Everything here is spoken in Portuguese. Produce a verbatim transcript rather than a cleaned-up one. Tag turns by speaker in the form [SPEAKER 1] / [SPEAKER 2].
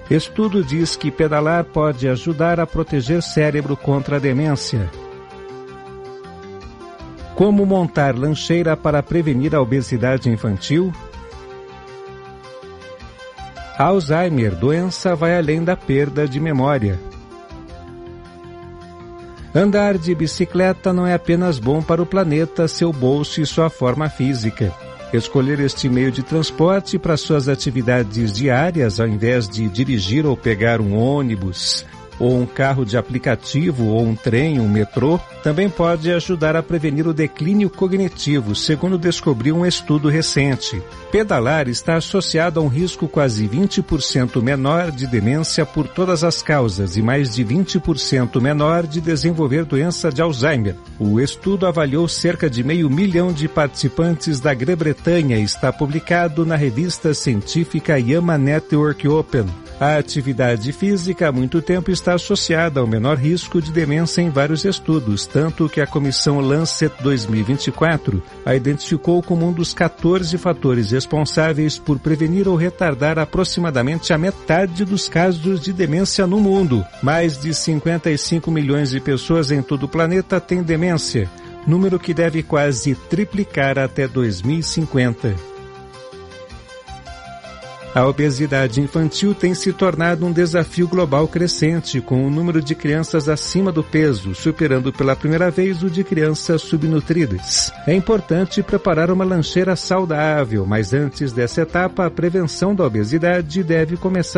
[SPEAKER 1] Estudo diz que pedalar pode ajudar a proteger cérebro contra a demência. Como montar lancheira para prevenir a obesidade infantil? Alzheimer, doença vai além da perda de memória. Andar de bicicleta não é apenas bom para o planeta, seu bolso e sua forma física. Escolher este meio de transporte para suas atividades diárias, ao invés de dirigir ou pegar um ônibus, ou um carro de aplicativo, ou um trem, um metrô, também pode ajudar a prevenir o declínio cognitivo, segundo descobriu um estudo recente. Pedalar está associado a um risco quase vinte por cento menor de demência por todas as causas e mais de vinte por cento menor de desenvolver doença de Alzheimer. O estudo avaliou cerca de meio milhão de participantes da Grã-Bretanha e está publicado na revista científica JAMA Network Open. A atividade física há muito tempo está associada ao menor risco de demência em vários estudos, tanto que a comissão Lancet dois mil e vinte e quatro a identificou como um dos quatorze fatores responsáveis por prevenir ou retardar aproximadamente a metade dos casos de demência no mundo. Mais de cinquenta e cinco milhões de pessoas em todo o planeta têm demência, número que deve quase triplicar até dois mil e cinquenta. A obesidade infantil tem se tornado um desafio global crescente, com o número de crianças acima do peso, superando pela primeira vez o de crianças subnutridas. É importante preparar uma lancheira saudável, mas antes dessa etapa, a prevenção da obesidade deve começar